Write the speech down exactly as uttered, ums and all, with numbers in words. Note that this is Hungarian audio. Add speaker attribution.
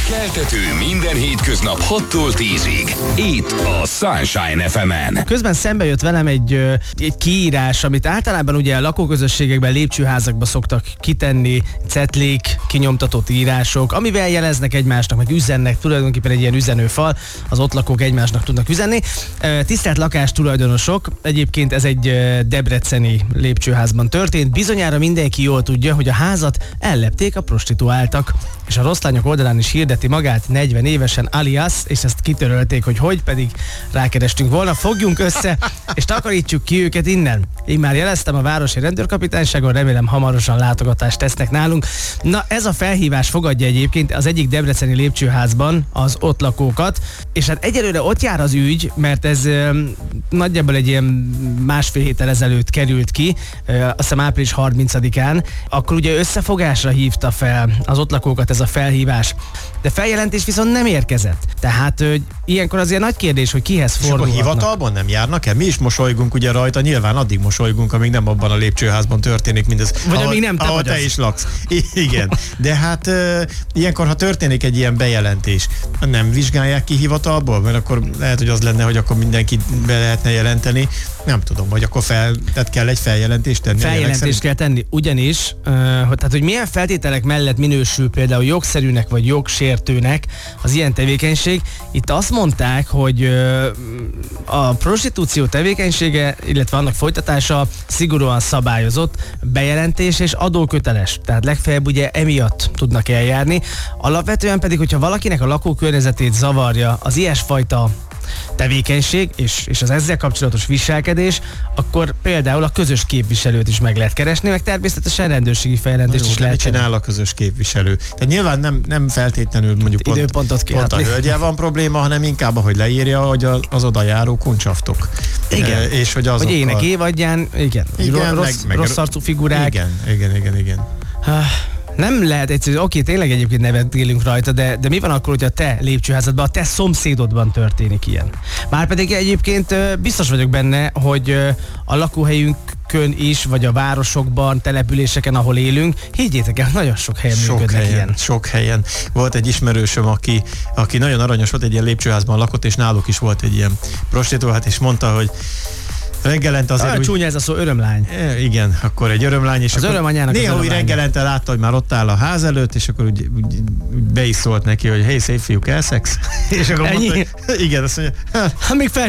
Speaker 1: Keltető minden hétköznap hattól tízig. Itt a Sunshine ef emen.
Speaker 2: Közben szembe jött velem egy, egy kiírás, amit általában ugye a lakóközösségekben, lépcsőházakba szoktak kitenni, cetlik, kinyomtatott írások, amivel jeleznek egymásnak, meg üzennek, tulajdonképpen egy ilyen üzenőfal, az ott lakók egymásnak tudnak üzenni. Tisztelt lakástulajdonosok, egyébként ez egy debreceni lépcsőházban történt. Bizonyára mindenki jól tudja, hogy a házat ellepték a prostituáltak, és a rossz lányok oldalán is hirdeti magát negyven évesen alias, és ezt kitörölték, hogy hogy, pedig rákerestünk volna. Fogjunk össze, és takarítsuk ki őket innen. Én már jeleztem a városi rendőrkapitányságon, remélem hamarosan látogatást tesznek nálunk. Na, ez a felhívás fogadja egyébként az egyik debreceni lépcsőházban az ott lakókat, és hát egyelőre ott jár az ügy, mert ez ö, nagyjából egy ilyen másfél héttel ezelőtt került ki, ö, azt hiszem április harmincadikán, akkor ugye összefogásra hívta fel az ott lakókat ez a felhívás. De feljelentés viszont nem érkezett. Tehát ö, ilyenkor azért nagy kérdés, hogy kihez fordulhatnak.
Speaker 3: És akkor hivatalban nem járnak el? Mi is mosolygunk ugye rajta, nyilván addig mosolygunk, amíg nem abban a lépcsőházban történik mindez.
Speaker 2: Vagy
Speaker 3: ahol,
Speaker 2: amíg nem te
Speaker 3: ahol
Speaker 2: vagy
Speaker 3: te
Speaker 2: az.
Speaker 3: is laksz. I- igen. De hát ö, ilyenkor, ha történik egy ilyen bejelentés, nem vizsgálják ki hivatalból? Mert akkor lehet, hogy az lenne, hogy akkor mindenki be lehetne jelenteni. Nem tudom, vagy akkor fel, tehát kell egy feljelentést tenni.
Speaker 2: Feljelentést kell tenni, ugyanis, uh, hogy, tehát, hogy milyen feltételek mellett minősül például jogszerűnek vagy jogsértőnek az ilyen tevékenység. Itt azt mondták, hogy uh, a prostitúció tevékenysége, illetve annak folytatása szigorúan szabályozott, bejelentés és adóköteles. Tehát legfeljebb ugye emiatt tudnak eljárni. Alapvetően pedig, hogyha valakinek a lakókörnyezetét zavarja az ilyesfajta tevékenység és, és az ezzel kapcsolatos viselkedés, akkor például a közös képviselőt is meg lehet keresni, meg természetesen rendőrségi feljelentést is lehet.
Speaker 3: Mit csinál a közös képviselő? Tehát nyilván nem, nem feltétlenül mondjuk pont,
Speaker 2: időpontot
Speaker 3: pont a hölgyel van probléma, hanem inkább, ahogy leírja, hogy az oda járó kuncsaftok.
Speaker 2: Igen.
Speaker 3: E, és hogy azokkal...
Speaker 2: Hogy ének évadján, igen,
Speaker 3: igen
Speaker 2: rossz,
Speaker 3: meg, meg,
Speaker 2: rossz arcú figurák.
Speaker 3: Igen, igen, igen, igen.
Speaker 2: Nem lehet egyszerű, oké, tényleg egyébként nevetgélünk rajta, de, de mi van akkor, hogy a te lépcsőházadban, a te szomszédodban történik ilyen? Márpedig egyébként biztos vagyok benne, hogy a lakóhelyünkön is, vagy a városokban, településeken, ahol élünk, higgyétek el, nagyon sok helyen
Speaker 3: sok
Speaker 2: működnek
Speaker 3: helyen,
Speaker 2: ilyen.
Speaker 3: Sok helyen. Volt egy ismerősöm, aki, aki nagyon aranyos volt, egy ilyen lépcsőházban lakott, és náluk is volt egy ilyen prostituált, és mondta, hogy reggelente azért...
Speaker 2: Ah, csúnya ez a szó, örömlány.
Speaker 3: E, igen, akkor egy örömlány, és
Speaker 2: az
Speaker 3: akkor
Speaker 2: örömanyának
Speaker 3: néha úgy reggelente látta, hogy már ott áll a ház előtt, és akkor úgy, úgy, úgy be is szólt neki, hogy hey, szép fiúk, elszex? És akkor
Speaker 2: ennyi?
Speaker 3: mondta, hogy igen, azt mondja,
Speaker 2: Ha még fel